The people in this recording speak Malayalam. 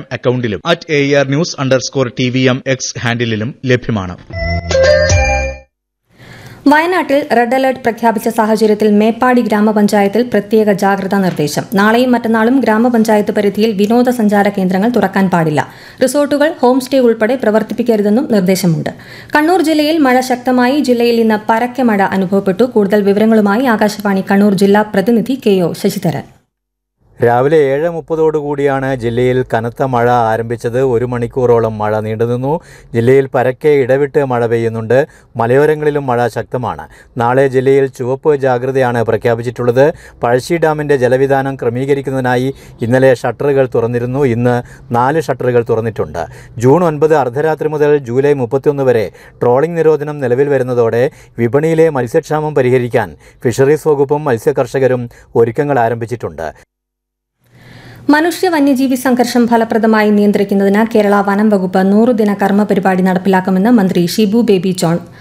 അക്കൌണ്ടിലും @ARnews_TVM X ഹാൻഡിലും ലഭ്യമാണ്. വയനാട്ടിൽ റെഡ് അലർട്ട് പ്രഖ്യാപിച്ച സാഹചര്യത്തിൽ മേപ്പാടി ഗ്രാമപഞ്ചായത്തിൽ പ്രത്യേക ജാഗ്രതാ നിർദ്ദേശം. നാളെയും മറ്റന്നാളും ഗ്രാമപഞ്ചായത്ത് പരിധിയിൽ വിനോദസഞ്ചാര കേന്ദ്രങ്ങൾ തുറക്കാൻ പാടില്ല. റിസോർട്ടുകൾ, ഹോം സ്റ്റേ ഉൾപ്പെടെ പ്രവർത്തിപ്പിക്കരുതെന്നും നിർദ്ദേശമുണ്ട്. കണ്ണൂർ ജില്ലയിൽ മഴ ശക്തമായി. ജില്ലയിൽ ഇന്ന് പരക്കെ മഴ അനുഭവപ്പെട്ടു. കൂടുതൽ വിവരങ്ങളുമായി ആകാശവാണി കണ്ണൂർ ജില്ലാ പ്രതിനിധി KO ശശിധരൻ. രാവിലെ 7:30 ജില്ലയിൽ കനത്ത മഴ ആരംഭിച്ചത്. 1 മണിക്കൂറോളം മഴ നീണ്ടുനിന്നു. ജില്ലയിൽ പരക്കെ ഇടവിട്ട് മഴ പെയ്യുന്നുണ്ട്. മലയോരങ്ങളിലും മഴ ശക്തമാണ്. നാളെ ജില്ലയിൽ ചുവപ്പ് ജാഗ്രതയാണ് പ്രഖ്യാപിച്ചിട്ടുള്ളത്. പഴശ്ശി ഡാമിന്റെ ജലവിധാനം ക്രമീകരിക്കുന്നതിനായി ഇന്നലെ ഷട്ടറുകൾ തുറന്നിരുന്നു. ഇന്ന് 4 ഷട്ടറുകൾ തുറന്നിട്ടുണ്ട്. ജൂൺ 9 അർദ്ധരാത്രി മുതൽ ജൂലൈ 31 വരെ ട്രോളിംഗ് നിരോധനം നിലവിൽ വരുന്നതോടെ വിപണിയിലെ മത്സ്യക്ഷാമം പരിഹരിക്കാൻ ഫിഷറീസ് വകുപ്പും മത്സ്യകർഷകരും ഒരുക്കങ്ങൾ ആരംഭിച്ചിട്ടുണ്ട്. മനുഷ്യ വന്യജീവി സംഘർഷം ഫലപ്രദമായി നിയന്ത്രിക്കുന്നതിന് കേരള വനം വകുപ്പ് 100 ദിന കർമ്മ പരിപാടി നടപ്പിലാക്കുമെന്ന് മന്ത്രി ഷിബു ബേബി ജോൺ